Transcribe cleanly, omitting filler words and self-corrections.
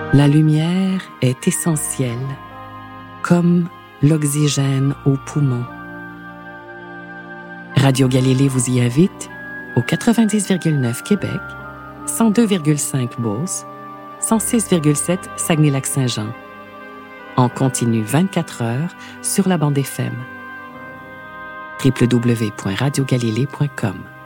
La lumière est essentielle, comme l'oxygène aux poumons. Radio Galilée vous y invite au 90,9 Québec, 102,5 Beauce, 106,7 Saguenay-Lac-Saint-Jean. En continu 24 heures sur la bande FM. www.radiogalilée.com